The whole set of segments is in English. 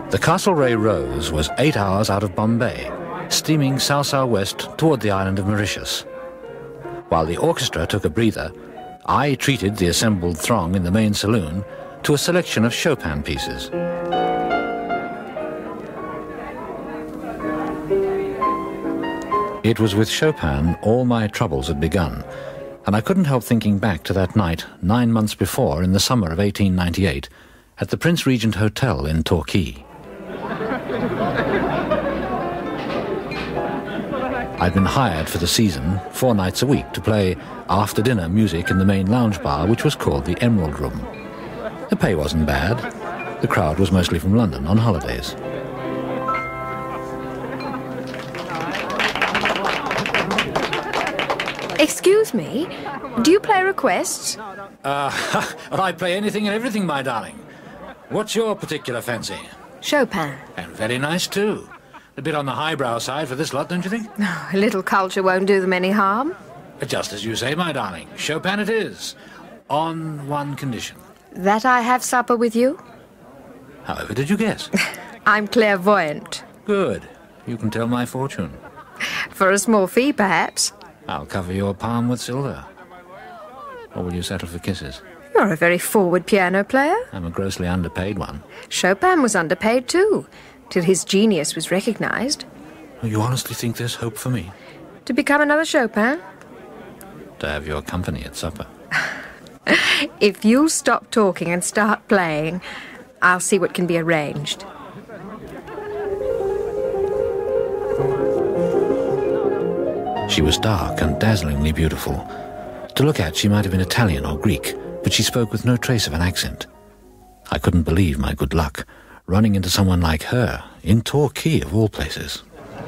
The Castlereagh Rose was 8 hours out of Bombay, steaming south-southwest toward the island of Mauritius. While the orchestra took a breather, I treated the assembled throng in the main saloon to a selection of Chopin pieces. It was with Chopin all my troubles had begun, and I couldn't help thinking back to that night 9 months before in the summer of 1898 at the Prince Regent Hotel in Torquay. I'd been hired for the season 4 nights a week to play after-dinner music in the main lounge bar, which was called the Emerald Room. The pay wasn't bad. The crowd was mostly from London on holidays. Excuse me, do you play requests? I play anything and everything, my darling. What's your particular fancy? Chopin. And very nice, too. A bit on the highbrow side for this lot, don't you think? A little culture won't do them any harm. Just as you say, my darling. Chopin it is. On one condition. That I have supper with you? However did you guess? I'm clairvoyant. Good. You can tell my fortune. For a small fee, perhaps. I'll cover your palm with silver. Or will you settle for kisses? You're a very forward piano player. I'm a grossly underpaid one. Chopin was underpaid too, till his genius was recognized. You honestly think there's hope for me? To become another Chopin? To have your company at supper. If you'll stop talking and start playing, I'll see what can be arranged. She was dark and dazzlingly beautiful. To look at, she might have been Italian or Greek, but she spoke with no trace of an accent. I couldn't believe my good luck, running into someone like her, in Torquay of all places.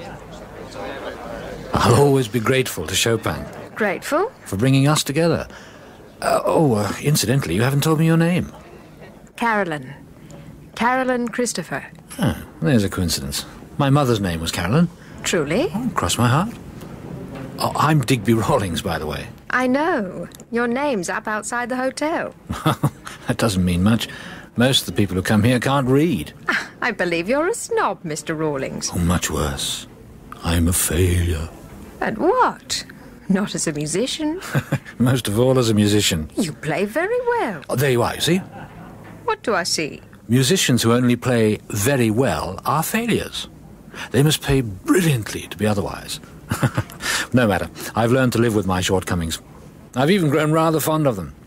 I'll always be grateful to Chopin. Grateful? For bringing us together. Incidentally, you haven't told me your name. Carolyn. Carolyn Christopher. Oh, there's a coincidence. My mother's name was Carolyn. Truly? Oh, cross my heart. Oh, I'm Digby Rawlings, by the way. I know. Your name's up outside the hotel. That doesn't mean much. Most of the people who come here can't read. I believe you're a snob, Mr. Rawlings. Oh, much worse. I'm a failure. At what? Not as a musician. Most of all as a musician. You play very well. Oh, there you are, you see? What do I see? Musicians who only play very well are failures. They must play brilliantly to be otherwise. No matter. I've learned to live with my shortcomings. I've even grown rather fond of them.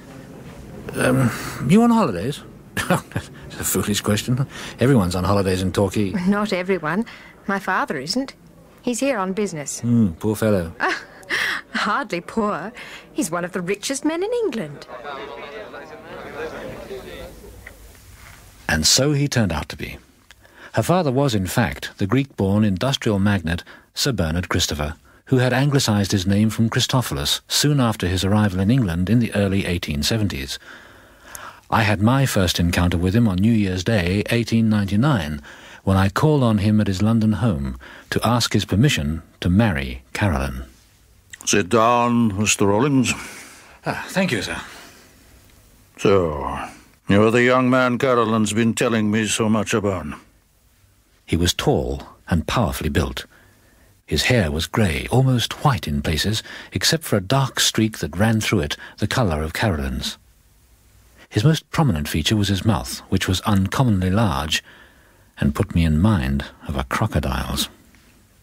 You on holidays? It's a foolish question. Everyone's on holidays in Torquay. Not everyone. My father isn't. He's here on business. Poor fellow. Hardly poor. He's one of the richest men in England. And so he turned out to be. Her father was, in fact, the Greek-born industrial magnate Sir Bernard Christopher, who had anglicised his name from Christophilus soon after his arrival in England in the early 1870s. I had my first encounter with him on New Year's Day, 1899, when I called on him at his London home to ask his permission to marry Carolyn. Sit down, Mr. Rawlings. Thank you, sir. So, you're the young man Carolyn's been telling me so much about. He was tall and powerfully built. His hair was grey, almost white in places, except for a dark streak that ran through it, the colour of Carolyn's. His most prominent feature was his mouth, which was uncommonly large, and put me in mind of a crocodile's.